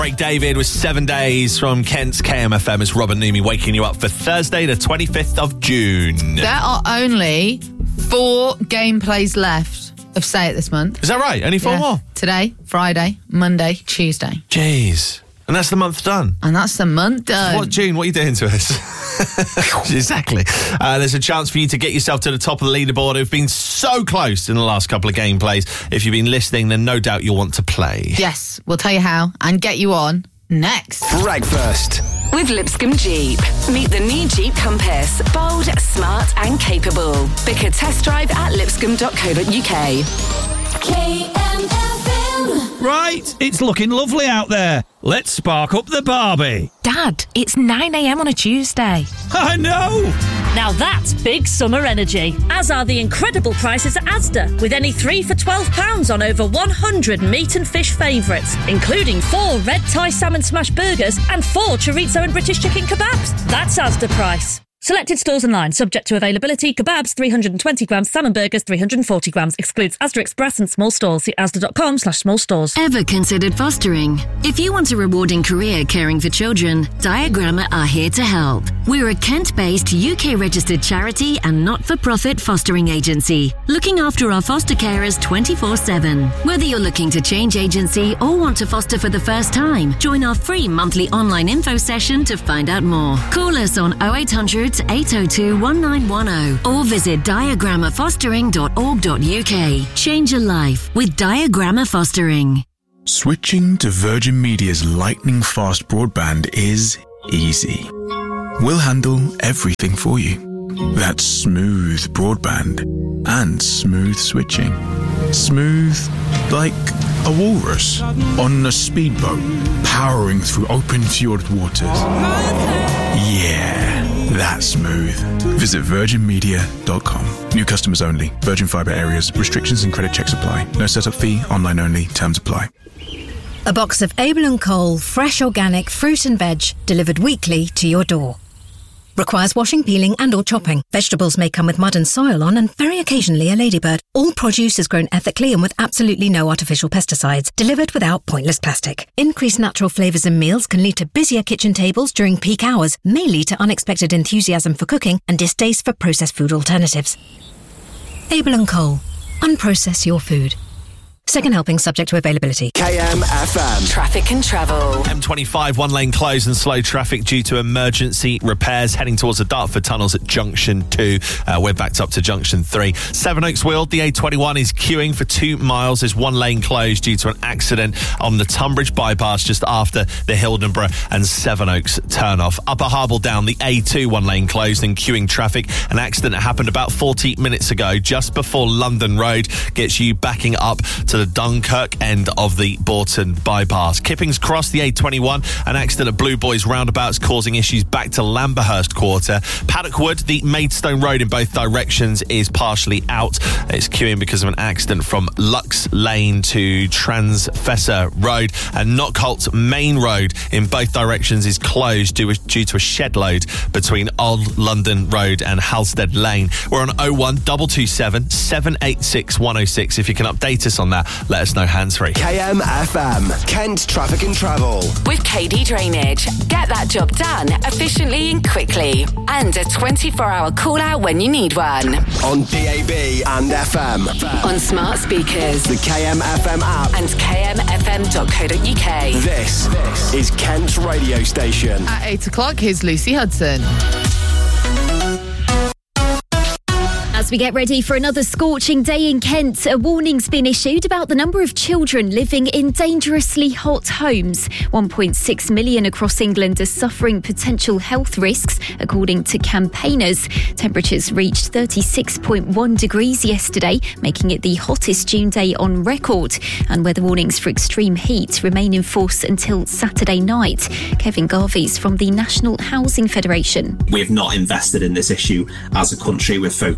Break David with 7 Days from Kent's KMFM. It's Robin Numi waking you up for Thursday, the 25th of June. There are only 4 gameplays left of Say It this month. Is that right? Only 4 more? Today, Friday, Monday, Tuesday. Jeez. And that's the month done. And that's the month done. June, what are you doing to us? Exactly. There's a chance for you to get yourself to the top of the leaderboard. Who've been so close in the last couple of gameplays. If you've been listening, then no doubt you'll want to play. Yes, we'll tell you how and get you on next. Breakfast with Lipscomb Jeep. Meet the new Jeep Compass. Bold, smart and capable. Book a test drive at lipscomb.co.uk. KMFM. Right, it's looking lovely out there. Let's spark up the Barbie. Dad, it's 9 a.m. on a Tuesday. I know! Now that's big summer energy, as are the incredible prices at Asda, with any 3 for £12 on over 100 meat and fish favourites, including 4 red Thai salmon smash burgers and 4 chorizo and British chicken kebabs. That's Asda price. Selected stores online, subject to availability. Kebabs 320 grams, salmon burgers 340 grams. Excludes Asda Express and small stores. See asda.com/small stores. Ever considered fostering? If you want a rewarding career caring for children, Diagramma are here to help. We're a Kent-based UK-registered charity and not-for-profit fostering agency, looking after our foster carers 24/7. Whether you're looking to change agency or want to foster for the first time, join our free monthly online info session to find out more. Call us on 0800 802 1910 or visit diagrammafostering.org.uk. Change your life with Diagramma Fostering. Switching to Virgin Media's lightning-fast broadband is easy. We'll handle everything for you. That's smooth broadband and smooth switching. Smooth like a walrus on a speedboat powering through open fjord waters. Yeah, that's smooth. Visit virginmedia.com. New customers only. Virgin Fibre areas. Restrictions and credit checks apply. No setup fee. Online only. Terms apply. A box of Abel & Cole fresh organic fruit and veg delivered weekly to your door. Requires washing, peeling and or chopping. Vegetables may come with mud and soil on and very occasionally a ladybird. All produce is grown ethically and with absolutely no artificial pesticides. Delivered without pointless plastic. Increased natural flavours in meals can lead to busier kitchen tables during peak hours, may lead to unexpected enthusiasm for cooking and distaste for processed food alternatives. Abel & Cole. Unprocess your food. Second helping subject to availability. KMFM. Traffic and travel. M25, one lane closed and slow traffic due to emergency repairs heading towards the Dartford tunnels at Junction 2. We're backed up to Junction 3. Sevenoaks Weald, the A21 is queuing for 2 miles. There's one lane closed due to an accident on the Tunbridge bypass just after the Hildenborough and Sevenoaks turn-off. Upper Harble down, the A2 one lane closed and queuing traffic. An accident happened about 40 minutes ago just before London Road, gets you backing up to the Dunkirk end of the Bourton bypass. Kippings Cross, the A21, an accident at Blue Boys roundabouts causing issues back to Lamberhurst Quarter. Paddock Wood, the Maidstone Road in both directions is partially out. It's queuing because of an accident from Lux Lane to Transfessor Road, and Knockholt Main Road in both directions is closed due to a shed load between Old London Road and Halstead Lane. We're on 01227 786 106. If you can update us on that, let us know hands-free. KMFM, Kent Traffic and Travel. With KD Drainage. Get that job done efficiently and quickly. And a 24-hour call-out when you need one. On DAB and FM. On smart speakers. The KMFM app. And kmfm.co.uk. This is Kent's radio station. At 8 o'clock, here's Lucy Hudson. As we get ready for another scorching day in Kent, a warning's been issued about the number of children living in dangerously hot homes. 1.6 million across England are suffering potential health risks, according to campaigners. Temperatures reached 36.1 degrees yesterday, making it the hottest June day on record. And weather warnings for extreme heat remain in force until Saturday night. Kevin Garvey's from the National Housing Federation. We have not invested in this issue as a country. We're focused much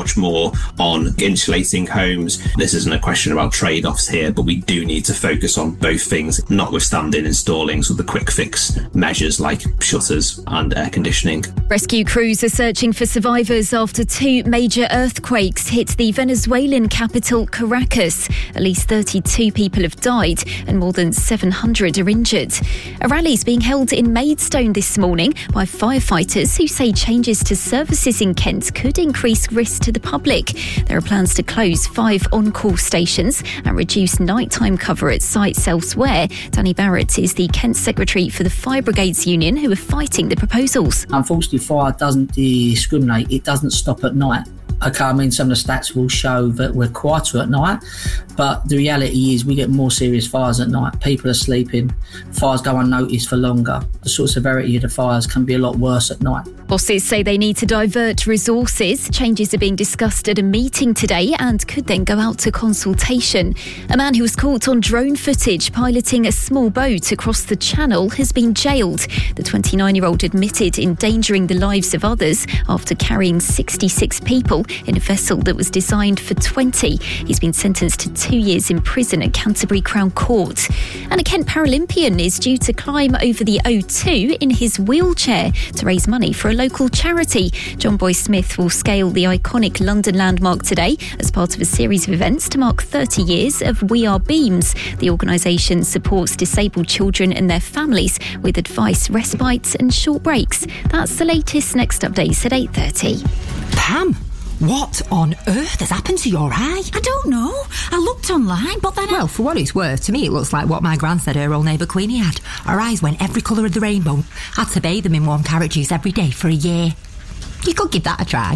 much more on insulating homes. This isn't a question about trade-offs here, but we do need to focus on both things, notwithstanding installing sort of the quick fix measures like shutters and air conditioning. Rescue crews are searching for survivors after 2 major earthquakes hit the Venezuelan capital Caracas. At least 32 people have died and more than 700 are injured. A rally is being held in Maidstone this morning by firefighters who say changes to services in Kent could increase risk to the public. There are plans to close 5 on-call stations and reduce nighttime cover at sites elsewhere. Danny Barrett is the Kent Secretary for the Fire Brigades Union, who are fighting the proposals. Unfortunately, fire doesn't discriminate. It doesn't stop at night. Okay, I mean, some of the stats will show that we're quieter at night, but the reality is we get more serious fires at night. People are sleeping, fires go unnoticed for longer. The sort of severity of the fires can be a lot worse at night. Bosses say they need to divert resources. Changes are being discussed at a meeting today and could then go out to consultation. A man who was caught on drone footage piloting a small boat across the Channel has been jailed. The 29-year-old admitted endangering the lives of others after carrying 66 people in a vessel that was designed for 20. He's been sentenced to 2 years in prison at Canterbury Crown Court. And a Kent Paralympian is due to climb over the O2 in his wheelchair to raise money for a local charity. John Boy Smith will scale the iconic London landmark today as part of a series of events to mark 30 years of We Are Beams. The organisation supports disabled children and their families with advice, respite and short breaks. That's the latest next updates at 8:30. Pam, what on earth has happened to your eye? I don't know. I looked online, but then Well, for what it's worth, to me it looks like what my gran said her old neighbour Queenie had. Her eyes went every colour of the rainbow. Had to bathe them in warm carrot juice every day for a year. You could give that a try.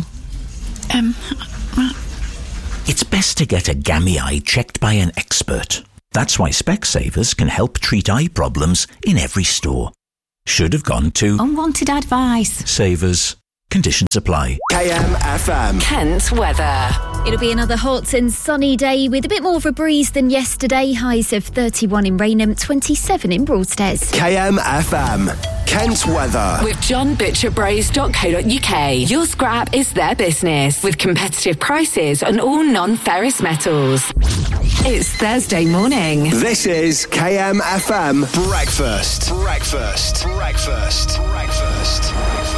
It's best to get a gammy eye checked by an expert. That's why Specsavers can help treat eye problems in every store. Should have gone to unwanted advice. Savers. Conditions apply. KMFM. Kent weather. It'll be another hot and sunny day with a bit more of a breeze than yesterday. Highs of 31 in Rainham, 27 in Broadstairs. KMFM. Kent weather. With johnbutcherbraze.co.uk. Your scrap is their business with competitive prices on all non-ferrous metals. It's Thursday morning. This is KMFM Breakfast. Breakfast. Breakfast. Breakfast.